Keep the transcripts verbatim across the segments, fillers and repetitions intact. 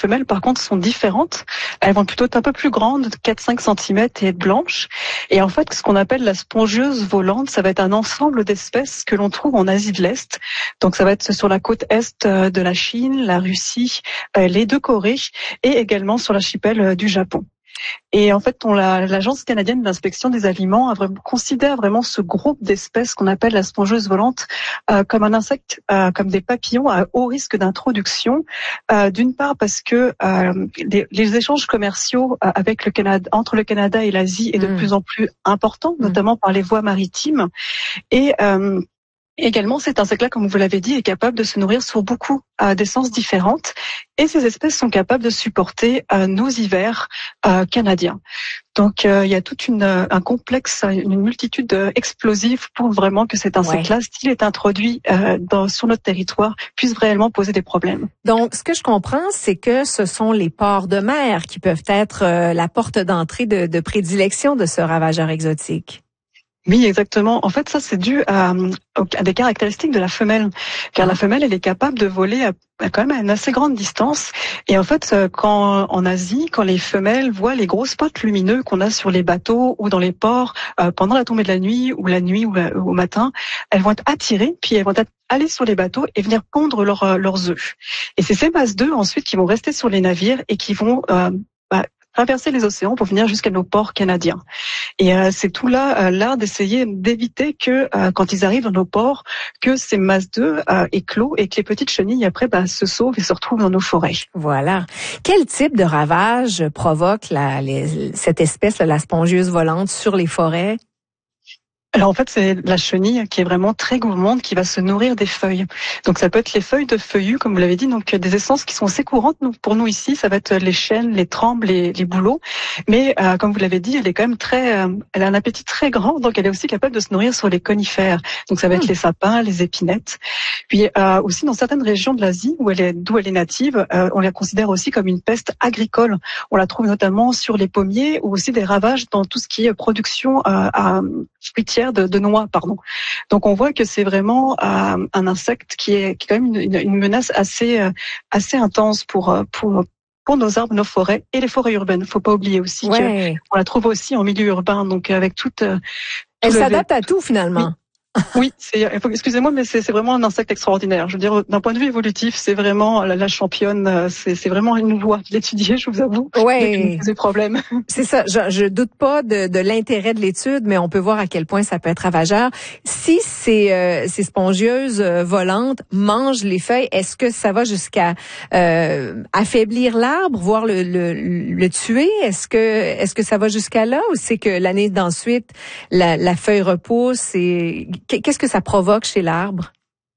femelles, par contre, sont différentes. Elles vont plutôt être un peu plus grandes, de quatre à cinq centimètres et être blanches. Et en fait, ce qu'on appelle la spongieuse volante, ça va être un ensemble d'espèces que l'on trouve en Asie de l'Est. Donc, ça va être sur la côte est de la Chine, la Russie, les deux Corées et également sur l'archipel du Japon. Et en fait, on l'a, l'Agence canadienne d'inspection des aliments a vraiment, considère vraiment ce groupe d'espèces qu'on appelle la spongieuse volante euh, comme un insecte, euh, comme des papillons à haut risque d'introduction. Euh, d'une part parce que euh, les, les échanges commerciaux euh, avec le Canada, entre le Canada et l'Asie est de mmh. plus en plus important, notamment mmh. par les voies maritimes. Et euh, Également, cet insecte-là, comme vous l'avez dit, est capable de se nourrir sur beaucoup euh, d'essences différentes. Et ces espèces sont capables de supporter euh, nos hivers euh, canadiens. Donc, euh, il y a toute une un complexe, une multitude euh, explosive pour vraiment que cet insecte-là, ouais. s'il est introduit euh, dans, sur notre territoire, puisse réellement poser des problèmes. Donc, ce que je comprends, c'est que ce sont les ports de mer qui peuvent être euh, la porte d'entrée de, de prédilection de ce ravageur exotique. Oui, exactement. En fait, ça, c'est dû à, à des caractéristiques de la femelle. Car la femelle, elle est capable de voler à, à quand même à une assez grande distance. Et en fait, quand en Asie, quand les femelles voient les gros spots lumineux qu'on a sur les bateaux ou dans les ports euh, pendant la tombée de la nuit ou la nuit ou, la, ou au matin, elles vont être attirées, puis elles vont être aller sur les bateaux et venir pondre leur, leurs œufs. Et c'est ces masses d'œufs ensuite qui vont rester sur les navires et qui vont euh, bah, traverser les océans pour venir jusqu'à nos ports canadiens. Et euh, c'est tout là euh, l'art d'essayer d'éviter que euh, quand ils arrivent dans nos ports, que ces masses d'œufs euh, éclosent et que les petites chenilles après bah, se sauvent et se retrouvent dans nos forêts. Voilà. Quel type de ravage provoque la, les, cette espèce, la spongieuse volante, sur les forêts? Alors en fait, c'est la chenille qui est vraiment très gourmande, qui va se nourrir des feuilles. Donc ça peut être les feuilles de feuillus, comme vous l'avez dit, donc des essences qui sont assez courantes pour nous ici. Ça va être les chênes, les trembles, les, les bouleaux. Mais euh, comme vous l'avez dit, elle est quand même très, euh, elle a un appétit très grand, donc elle est aussi capable de se nourrir sur les conifères. Donc ça va être mmh. les sapins, les épinettes. Puis euh, aussi dans certaines régions de l'Asie où elle est, d'où elle est native, euh, on la considère aussi comme une peste agricole. On la trouve notamment sur les pommiers ou aussi des ravages dans tout ce qui est production euh, à fruitière De, de noix, pardon. Donc on voit que c'est vraiment euh, un insecte qui est, qui est quand même une, une menace assez euh, assez intense pour pour pour nos arbres, nos forêts et les forêts urbaines. Faut pas oublier aussi ouais. que on la trouve aussi en milieu urbain, donc avec toute. Euh, Elle s'adapte à tout finalement. Oui. Oui, c'est, excusez-moi, mais c'est, c'est vraiment un insecte extraordinaire. Je veux dire, d'un point de vue évolutif, c'est vraiment la, la championne. C'est, c'est vraiment une joie de l'étudier, je vous avoue. Ouais. Des problèmes. C'est ça. Je, je doute pas de, de l'intérêt de l'étude, mais on peut voir à quel point ça peut être ravageur. Si ces, euh, ces spongieuses euh, volantes mangent les feuilles, est-ce que ça va jusqu'à euh, affaiblir l'arbre, voire le, le, le tuer? Est-ce que, est-ce que ça va jusqu'à là, ou c'est que l'année d'ensuite la, la feuille repousse et qu'est-ce que ça provoque chez l'arbre?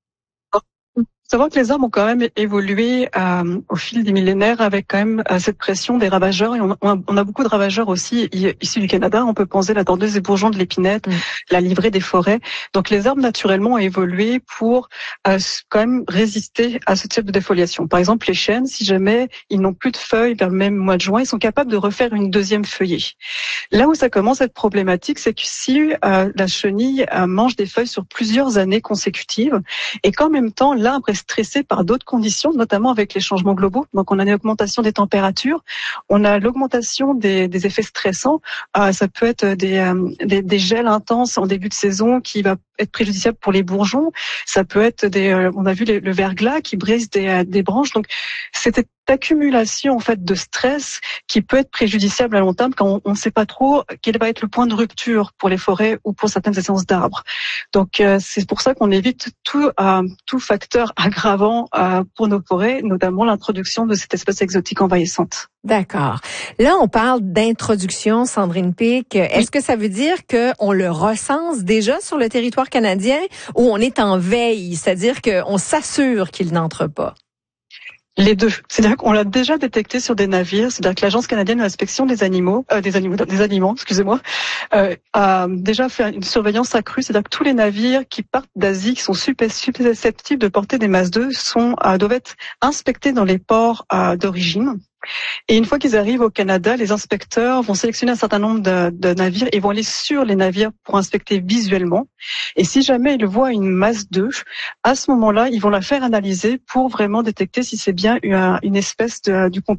Il faut savoir que les arbres ont quand même évolué euh, au fil des millénaires avec quand même euh, cette pression des ravageurs. Et on, on, a, on a beaucoup de ravageurs aussi issus du Canada. On peut penser la tordeuse des bourgeons de l'épinette, mmh. la livrée des forêts. Donc les arbres naturellement ont évolué pour euh, quand même résister à ce type de défoliation. Par exemple, les chênes, si jamais ils n'ont plus de feuilles vers le même mois de juin, ils sont capables de refaire une deuxième feuillée. Là où ça commence à être problématique, c'est que si euh, la chenille euh, mange des feuilles sur plusieurs années consécutives et qu'en même temps l'arbre est stressé par d'autres conditions, notamment avec les changements globaux. Donc, on a une augmentation des températures, on a l'augmentation des, des effets stressants. Euh, ça peut être des, euh, des, des gels intenses en début de saison qui va être préjudiciable pour les bourgeons. Ça peut être des, euh, on a vu les, le verglas qui brise des, euh, des branches. Donc, c'était accumulation en fait de stress qui peut être préjudiciable à long terme quand on ne sait pas trop quel va être le point de rupture pour les forêts ou pour certaines essences d'arbres. Donc euh, c'est pour ça qu'on évite tout euh, tout facteur aggravant euh, pour nos forêts, notamment l'introduction de cette espèce exotique envahissante. D'accord. Là, on parle d'introduction, Sandrine Pic. Est-ce oui. que ça veut dire qu'on le recense déjà sur le territoire canadien ou on est en veille, c'est-à-dire qu'on s'assure qu'il n'entre pas? Les deux. C'est-à-dire qu'on l'a déjà détecté sur des navires. C'est-à-dire que l'Agence canadienne de l'inspection des animaux, euh, des animaux, des aliments, excusez-moi, euh, a déjà fait une surveillance accrue. C'est-à-dire que tous les navires qui partent d'Asie, qui sont super, super susceptibles de porter des masses d'œufs, sont euh, doivent être inspectés dans les ports euh, d'origine. Et une fois qu'ils arrivent au Canada, les inspecteurs vont sélectionner un certain nombre de, de navires et vont aller sur les navires pour inspecter visuellement. Et si jamais ils voient une masse d'œufs, à ce moment-là, ils vont la faire analyser pour vraiment détecter si c'est bien une, une espèce de, du